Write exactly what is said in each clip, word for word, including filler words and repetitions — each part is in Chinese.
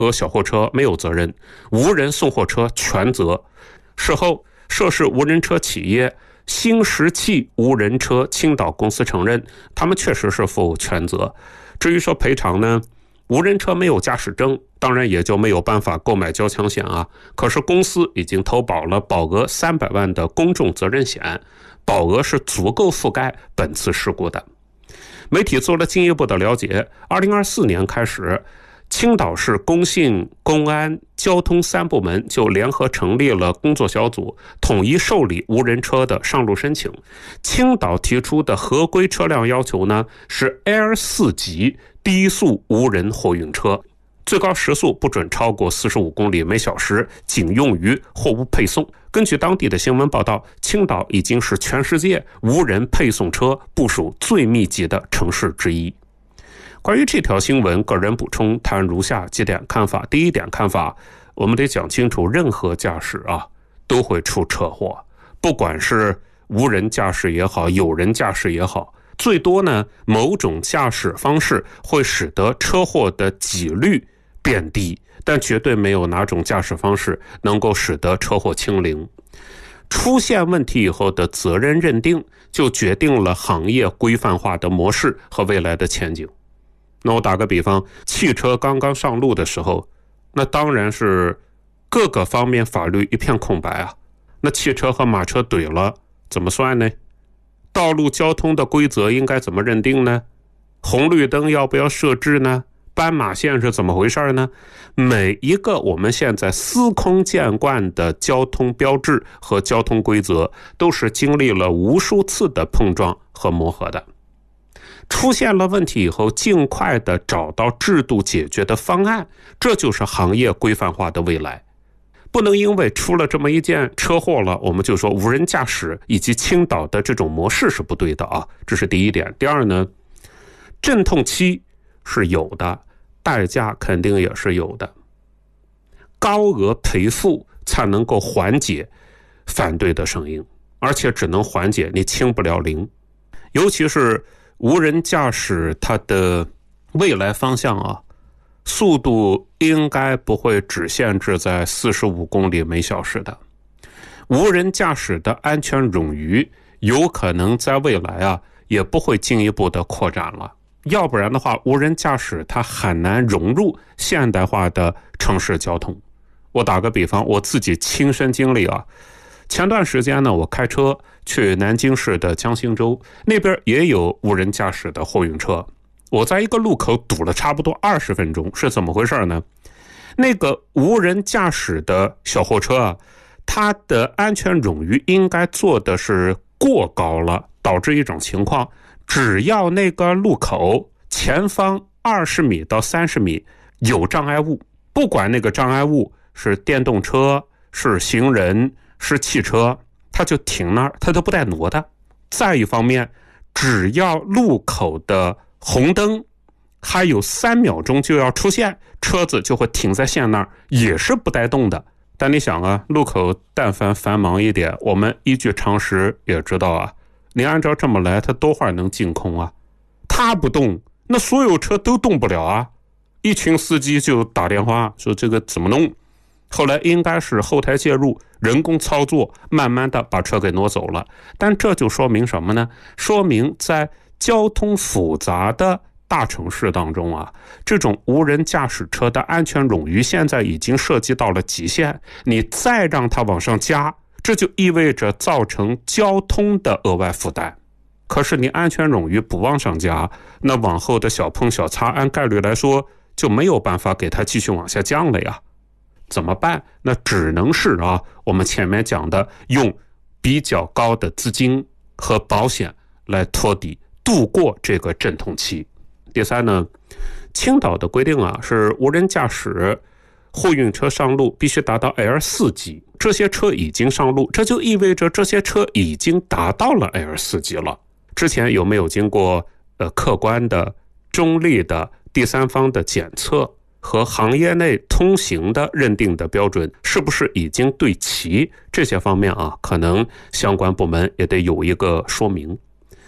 和小货车没有责任，无人送货车全责。事后，涉事无人车企业新石器无人车青岛公司承认，他们确实是负全责。至于说赔偿呢，无人车没有驾驶证，当然也就没有办法购买交强险啊。可是公司已经投保了保额三百万的公众责任险，保额是足够覆盖本次事故的。媒体做了进一步的了解，二零二四年开始，青岛市工信、公安、交通三部门就联合成立了工作小组，统一受理无人车的上路申请。青岛提出的合规车辆要求呢，是 L 四 级低速无人货运车，最高时速不准超过四十五公里每小时，仅用于货物配送。根据当地的新闻报道，青岛已经是全世界无人配送车部署最密集的城市之一。关于这条新闻，个人补充谈如下几点看法。第一点看法，我们得讲清楚，任何驾驶啊都会出车祸，不管是无人驾驶也好，有人驾驶也好，最多呢某种驾驶方式会使得车祸的几率变低，但绝对没有哪种驾驶方式能够使得车祸清零。出现问题以后的责任认定，就决定了行业规范化的模式和未来的前景。那我打个比方，汽车刚刚上路的时候，那当然是各个方面法律一片空白啊。那汽车和马车怼了怎么算呢？道路交通的规则应该怎么认定呢？红绿灯要不要设置呢？斑马线是怎么回事呢？每一个我们现在司空见惯的交通标志和交通规则，都是经历了无数次的碰撞和磨合的。出现了问题以后，尽快的找到制度解决的方案，这就是行业规范化的未来。不能因为出了这么一件车祸了，我们就说无人驾驶以及青岛的这种模式是不对的啊，这是第一点。第二呢，阵痛期是有的，代价肯定也是有的，高额赔付才能够缓解反对的声音，而且只能缓解，你清不了零。尤其是无人驾驶，它的未来方向啊，速度应该不会只限制在四十五公里每小时的。无人驾驶的安全冗余有可能在未来啊也不会进一步的扩展了，要不然的话，无人驾驶它很难融入现代化的城市交通。我打个比方，我自己亲身经历啊，前段时间呢，我开车去南京市的江心洲，那边也有无人驾驶的货运车。我在一个路口堵了差不多二十分钟，是怎么回事呢？那个无人驾驶的小货车啊，它的安全冗余应该做的是过高了，导致一种情况，只要那个路口前方二十米到三十米有障碍物，不管那个障碍物是电动车、是行人、是汽车，它就停那儿，它都不带挪的。再一方面，只要路口的红灯还有三秒钟就要出现，车子就会停在线那儿，也是不带动的。但你想啊，路口但凡繁忙一点，我们依据常识也知道啊，你按照这么来，它多会儿能净空啊？它不动，那所有车都动不了啊！一群司机就打电话说这个怎么弄？后来应该是后台介入，人工操作，慢慢的把车给挪走了。但这就说明什么呢？说明在交通复杂的大城市当中啊，这种无人驾驶车的安全冗余现在已经涉及到了极限，你再让它往上加，这就意味着造成交通的额外负担。可是你安全冗余不往上加，那往后的小碰小擦按概率来说就没有办法给它继续往下降了呀。怎么办？那只能是啊，我们前面讲的用比较高的资金和保险来托底，度过这个阵痛期。第三呢，青岛的规定啊，是无人驾驶货运车上路必须达到 L 四 级，这些车已经上路，这就意味着这些车已经达到了 L 四 级了。之前有没有经过呃客观的、中立的、第三方的检测和行业内通行的认定的标准是不是已经对齐？这些方面啊，可能相关部门也得有一个说明。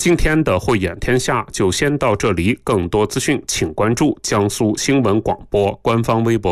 今天的慧眼天下就先到这里，更多资讯请关注江苏新闻广播官方微博。